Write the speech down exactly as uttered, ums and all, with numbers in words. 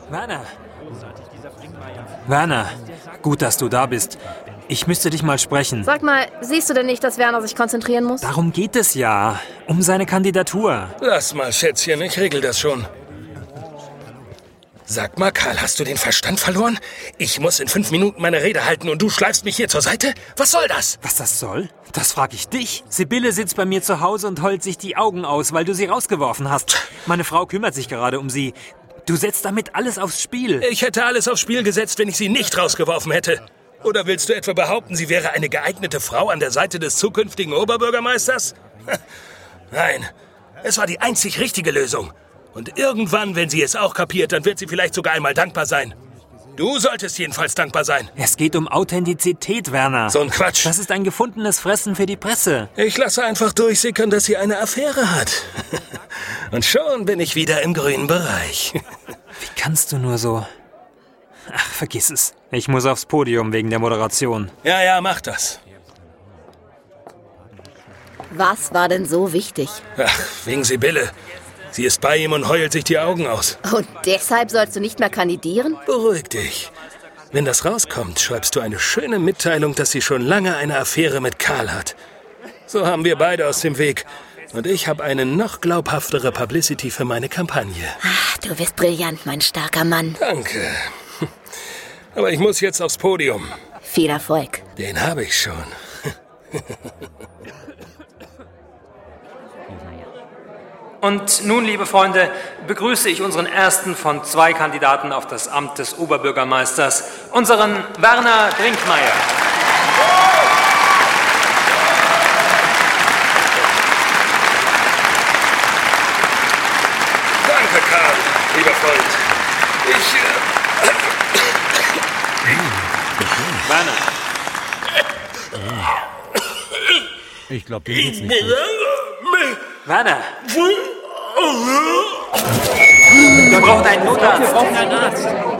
Werner! Werner, gut, dass du da bist. Ich müsste dich mal sprechen. Sag mal, siehst du denn nicht, dass Werner sich konzentrieren muss? Darum geht es ja. Um seine Kandidatur. Lass mal, Schätzchen, ich regel das schon. Sag mal, Karl, hast du den Verstand verloren? Ich muss in fünf Minuten meine Rede halten und du schleifst mich hier zur Seite? Was soll das? Was das soll? Das frag ich dich. Sibylle sitzt bei mir zu Hause und heult sich die Augen aus, weil du sie rausgeworfen hast. Meine Frau kümmert sich gerade um sie. Du setzt damit alles aufs Spiel. Ich hätte alles aufs Spiel gesetzt, wenn ich sie nicht rausgeworfen hätte. Oder willst du etwa behaupten, sie wäre eine geeignete Frau an der Seite des zukünftigen Oberbürgermeisters? Nein, es war die einzig richtige Lösung. Und irgendwann, wenn sie es auch kapiert, dann wird sie vielleicht sogar einmal dankbar sein. Du solltest jedenfalls dankbar sein. Es geht um Authentizität, Werner. So ein Quatsch. Das ist ein gefundenes Fressen für die Presse. Ich lasse einfach durchsickern, dass sie eine Affäre hat. Und schon bin ich wieder im grünen Bereich. Wie kannst du nur so... Ach, vergiss es. Ich muss aufs Podium wegen der Moderation. Ja, ja, mach das. Was war denn so wichtig? Ach, wegen Sibylle. Sie ist bei ihm und heult sich die Augen aus. Und deshalb sollst du nicht mehr kandidieren? Beruhig dich. Wenn das rauskommt, schreibst du eine schöne Mitteilung, dass sie schon lange eine Affäre mit Karl hat. So haben wir beide aus dem Weg. Und ich habe eine noch glaubhaftere Publicity für meine Kampagne. Ach, du bist brillant, mein starker Mann. Danke. Aber ich muss jetzt aufs Podium. Viel Erfolg. Den habe ich schon. Und nun, liebe Freunde, begrüße ich unseren ersten von zwei Kandidaten auf das Amt des Oberbürgermeisters, unseren Werner Brinkmeyer. Danke, Karl, lieber Freund. Ich... Äh, Werner. Ich glaube, dem geht's nicht gut. Werner. Wir brauchen einen Notarzt. Wir brauchen einen Arzt.